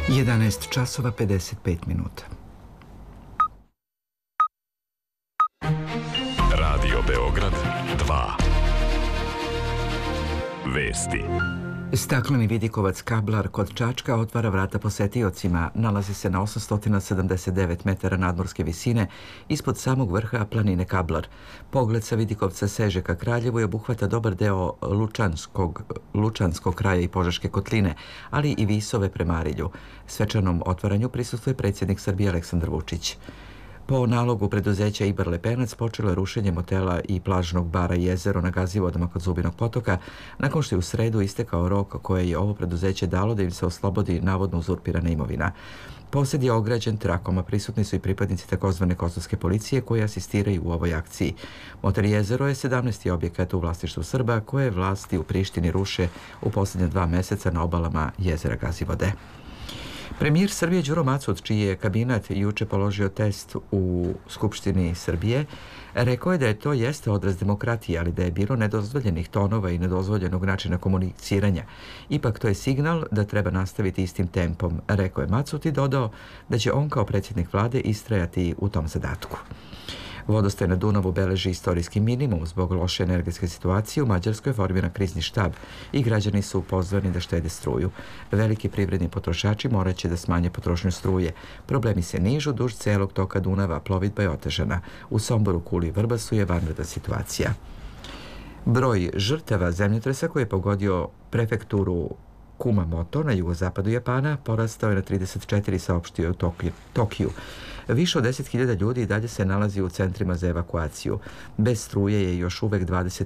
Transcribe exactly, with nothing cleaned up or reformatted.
jedanaest časova pedeset pet minuta. Radio Beograd dva. Vesti. Stakleni vidikovac Kablar kod Čačka otvara vrata posetiocima. Nalazi se na osamsto sedamdeset devet metara nadmorske visine ispod samog vrha planine Kablar. Pogled sa vidikovca seže ka Kraljevu i obuhvata dobar deo Lučanskog, Lučanskog kraja i Požeške kotline, ali i Visove prema Arilju. Svečanom otvaranju prisustvuje predsjednik Srbije Aleksandar Vučić. Po nalogu preduzeća Ibar Lepenac počelo je rušenje motela i plažnog bara Jezero na Gazivodama kod Zubinog potoka, nakon što je u sredu istekao rok koje je ovo preduzeće dalo da im se oslobodi navodno uzurpirana imovina. Posjed je ograđen trakom, a prisutni su i pripadnici takozvane kosovske policije koji asistiraju u ovoj akciji. Motel Jezero je sedamnaesti objekat u vlasništvu Srba koje vlasti u Prištini ruše u posljednje dva meseca na obalama jezera Gazivode. Premijer Srbije Đuro Macot, čiji je kabinet juče položio test u Skupštini Srbije, rekao je da je to jeste odraz demokratije, ali da je bilo nedozvoljenih tonova i nedozvoljenog načina komuniciranja. Ipak to je signal da treba nastaviti istim tempom, rekao je Macot i dodao da će on kao predsjednik vlade istrajati u tom zadatku. Vodostaj na Dunavu beleži istorijski minimum zbog loše energetske situacije. U Mađarskoj je formiran krizni štab i građani su pozvani da štede struju. Veliki privredni potrošači morat će da smanje potrošnju struje. Problemi se nižu duž celog toka Dunava, plovidba je otežana. U Somboru, Kuli i Vrbasu je vanredna situacija. Broj žrtava zemljotresa koji je pogodio prefekturu Kumamoto na jugozapadu Japana porastao je na trideset četiri, saopštio je u Tokiju. Više od deset hiljada ljudi i dalje se nalazi u centrima za evakuaciju. Bez struje je još uvek dvadeset